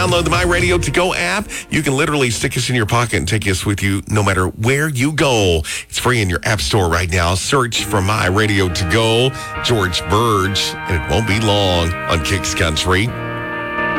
Download the My Radio To Go app. You can literally stick us in your pocket and take us with you no matter where you go. It's free in your app store right now. Search for My Radio To Go, George Verge, and it won't be long on Kicks Country.